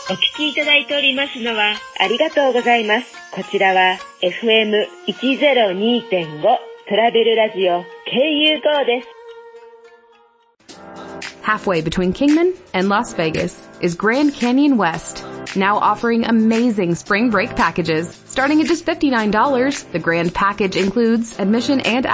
お聞きいただいておりますのはありがとうございます。こちらは FM102.5 トラベルラジオ KU5 です。 Halfway between Kingman and Las Vegas is Grand Canyon West, now offering amazing spring break packages. Starting at just $59, the Grand Package includes admission and